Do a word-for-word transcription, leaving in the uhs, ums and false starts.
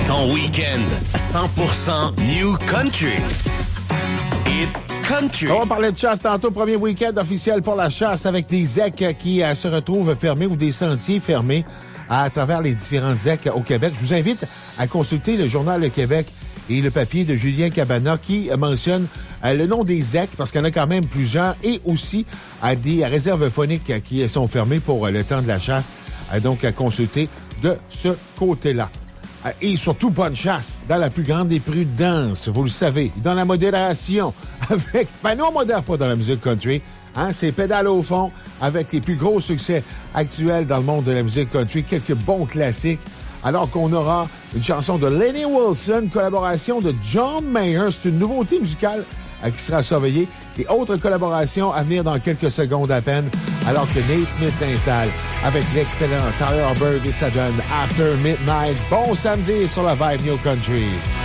Ton week-end cent pour cent New Country. Hit Country. On va parler de chasse tantôt. Premier week-end officiel pour la chasse avec des zecs qui euh, se retrouvent fermés ou des sentiers fermés à travers les différentes zecs au Québec. Je vous invite à consulter le Journal Le Québec et le papier de Julien Cabana qui mentionne euh, le nom des zecs parce qu'il y en a quand même plusieurs et aussi à des réserves phoniques euh, qui sont fermées pour euh, le temps de la chasse. Euh, donc, à consulter de ce côté-là. Euh, et surtout, bonne chasse dans la plus grande des prudences, vous le savez, dans la modération. Avec, ben non, on modère pas dans la musique country. Hein, c'est pédale au fond avec les plus gros succès actuels dans le monde de la musique country. Quelques bons classiques. Alors qu'on aura une chanson de Lenny Wilson, collaboration de John Mayer. C'est une nouveauté musicale euh, qui sera surveillée. Et autres collaborations à venir dans quelques secondes à peine. Alors que Nate Smith s'installe avec l'excellent Tyler Bird et ça donne After Midnight. Bon samedi sur la Vibe New Country.